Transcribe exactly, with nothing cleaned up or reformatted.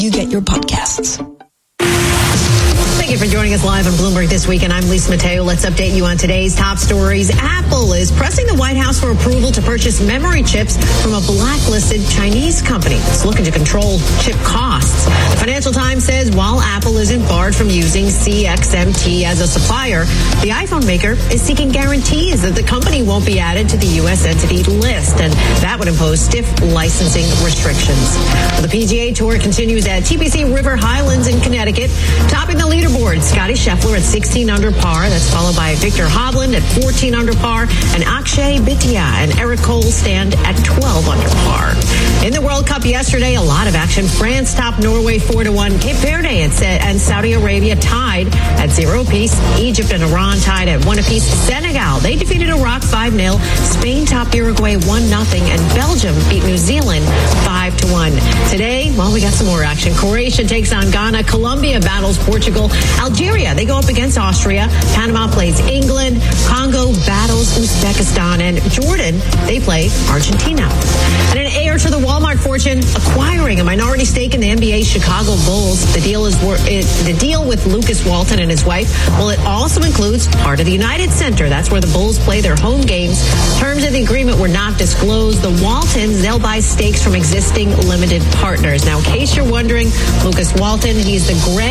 you get your podcasts. Thank you for joining us live on Bloomberg This Week, and I'm Lisa Mateo. Let's update you on today's top stories. Apple is pressing the White House for approval to purchase memory chips from a blacklisted Chinese company. It's looking to control chip costs. The Financial Times says while Apple isn't barred from using C X M T as a supplier, the iPhone maker is seeking guarantees that the company won't be added to the U S entity list, and that would impose stiff licensing restrictions. Well, the P G A Tour continues at T P C River Highlands in Connecticut, topping the leaderboard. Scotty Scheffler at sixteen under par. That's followed by Victor Hovland at fourteen under par, and Akshay Bhatia and Eric Cole stand at twelve under par. In the World Cup yesterday, a lot of action. France topped Norway four to one. Cape Verde and Saudi Arabia tied at zero apiece. Egypt and Iran tied at one apiece. Senegal, they defeated Iraq five nil. Spain topped Uruguay one nothing, and Belgium beat New Zealand five to one. Today, well, we got some more action. Croatia takes on Ghana. Colombia battles Portugal. Algeria, they go up against Austria. Panama plays England. Congo battles Uzbekistan. And Jordan, they play Argentina. And an heir to the Walmart fortune acquiring a minority stake in the N B A Chicago Bulls. The deal is it, the deal with Lucas Walton and his wife. Well, it also includes part of the United Center. That's where the Bulls play their home games. Terms of the agreement were not disclosed. The Waltons, they'll buy stakes from existing limited partners. Now, in case you're wondering, Lucas Walton, he's the grand